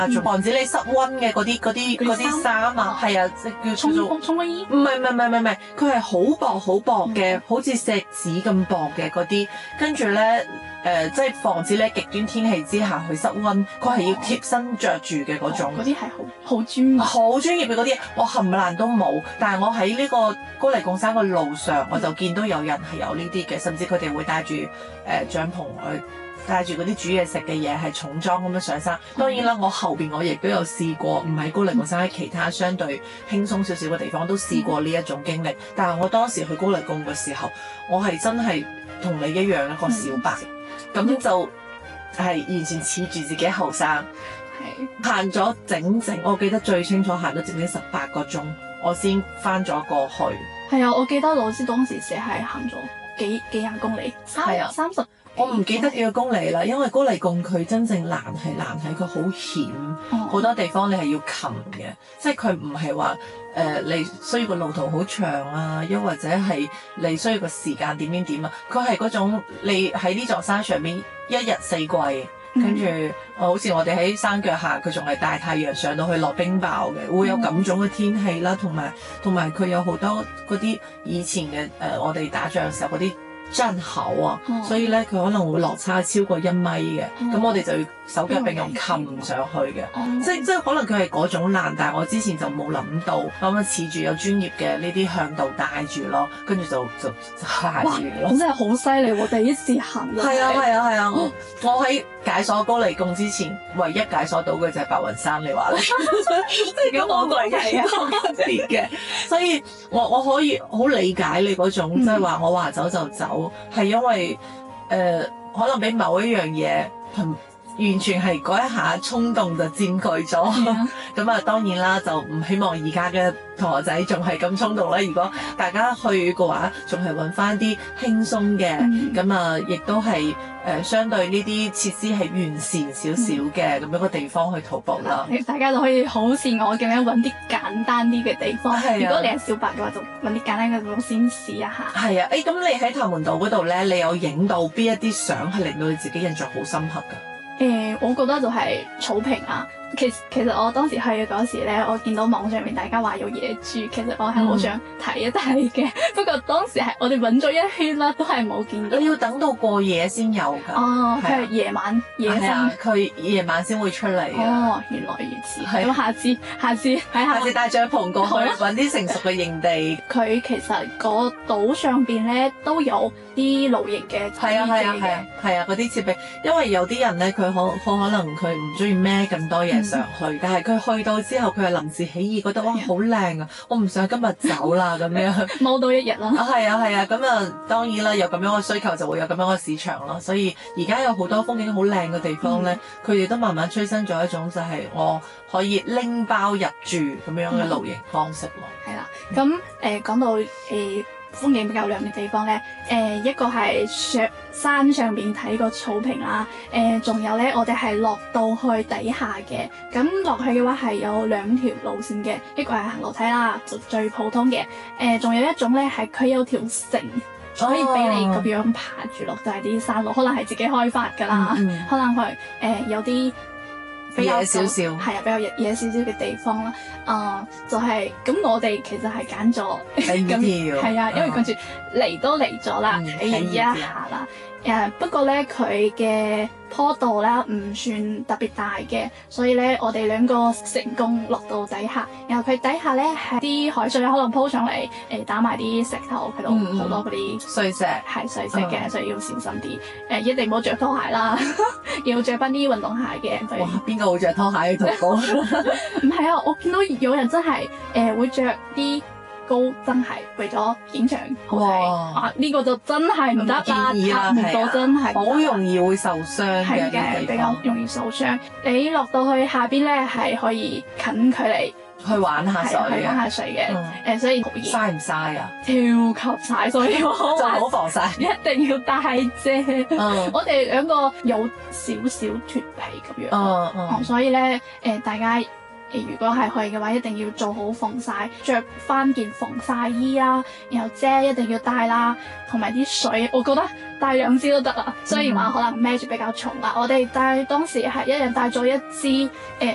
防止你室溫嘅嗰啲衫啊，係啊，叫做沖溫衣。 唔係，佢係好薄嘅，好似錫紙咁薄嘅嗰啲，跟住咧即係防止咧極端天氣之下去室溫，佢係要貼身着住嘅嗰種。 嗰啲係好專業。 好專業嘅嗰啲，我冚唪唥都冇。但係我喺呢個高黎貢山嘅路上，我就見到有人係有呢啲嘅，甚至佢哋會帶住帳篷去。帶住嗰啲煮嘢食嘅嘢係重裝咁樣上山，當然啦，我後邊我亦都有試過，唔喺高黎貢山，喺其他相對輕鬆少少嘅地方都試過呢一種經歷。但係我當時去高黎貢嘅時候，我係真係同你一樣一個小白，咁就係完全恃住自己後生，行咗整，我記得最清楚行咗整18個鐘，我先翻咗過去。 係啊，我記得老師當時寫係行咗幾廿公里，30。 我唔記得幾個公里啦，因為高黎貢佢真正難喺佢好險，好多地方你係要擒嘅，即係佢唔係話你需要個路途好長啊，又或者係你需要個時間點啊，佢係嗰種你喺呢座山上面一日四季，跟住好似我哋喺山腳下，佢仲係大太陽上到去落冰雹嘅，會有咁種嘅天氣啦，同埋佢有好多嗰啲以前嘅我哋打仗嘅時候嗰啲真厚啊，所以咧佢可能會落差超過1米嘅，咁我哋就要手腳並用擒上去嘅，即係可能佢係嗰種難，但係我之前就冇諗到，咁樣恃住有專業嘅呢啲向導帶住咯，跟住就行住咯。 咁真係好犀利喎！第一次行就係啊！我喺解鎖高黎貢之前，唯一解鎖到嘅就係白雲山，你話咧？即係咁我唯一特別嘅，所以我可以好理解你嗰種，即係話我話走就走，係因為可能俾某一樣嘢完全係嗰一下衝動就佔據咗，咁啊當然啦，就唔希望而家嘅同學仔仲係咁衝動啦。如果大家去嘅話，仲係揾翻啲輕鬆嘅，咁啊亦都係相對呢啲設施係完善少少嘅咁樣嘅地方去徒步啦。 大家就可以好似我咁樣揾啲簡單啲嘅地方。如果你係小白嘅話，就揾啲簡單嘅地方先試一下。係啊， 咁你喺塔門島嗰度咧，你有影到邊一啲相係令到你自己印象好深刻㗎？ 我覺得就係草坪啊。其實我當時去嘅嗰時咧，我見到網上面大家話有野豬，其實我係好想睇一睇嘅。不過當時係我哋揾咗一圈啦，都係冇見到。 你要等到過夜先有㗎。 哦，佢係夜晚生， 佢夜晚先會出嚟。 哦，原來如此。咁下次帶帳篷過去揾啲成熟嘅營地。 佢其實個島上邊咧都有啲露營嘅。 係啊，嗰啲設備，因為有啲人咧，佢可能佢唔中意孭咁多嘢上去，但係佢去到之後，佢係臨時起意，覺得哇好靚啊！我唔想今日走啦咁樣， 踎到一日啦。 係啊，咁啊當然啦，有咁樣嘅需求就會有咁樣嘅市場咯。所以而家有好多風景好靚嘅地方咧，佢哋都慢慢催生咗一種就係我可以拎包入住咁樣嘅露營方式咯。 係啦，咁講到風景比較靚嘅地方咧，一個係山上邊睇個草坪啦，仲有咧我哋係落到去底下嘅，咁落去嘅話係有2條路線嘅，一個係行樓梯啦，就最普通嘅，仲有一種咧係佢有條繩，可以俾你咁樣爬住落，就係啲山路，可能係自己開發噶啦，可能佢有啲比較少少， 係啊，比較野少少嘅地方啦。就係咁，我哋其實係揀咗咁，係啊，因為跟住嚟都嚟咗啦，體驗一下啦。不過咧，佢嘅坡度咧唔算特別大嘅，所以咧我哋2個成功落到底下。然後佢底下咧係啲海水可能鋪上嚟，打埋啲石頭，佢度好多嗰啲碎石， 係碎石嘅，所以要小心啲。一定唔好着拖鞋啦，要着翻啲運動鞋嘅。 哇！邊個會着拖鞋去徒步？ 唔係啊，我見到有人真係會着啲高跟鞋為咗影相好睇。呢個就真係唔得啦，拍唔到真係好容易會受傷嘅， 比較容易受傷。你落到去下邊咧係可以近距離去玩下水嘅，所以曬唔曬啊？ 超級曬，所以就好防曬， 一定要帶遮。我哋2個有少少脫皮咁樣，所以咧大家。如果係去嘅話，一定要做好防曬，着翻件防曬衣啦，然後遮一定要帶啦，同埋啲水，我覺得帶2支都得啦。雖然話可能孭住比較重啦，我哋當時係一人帶咗1支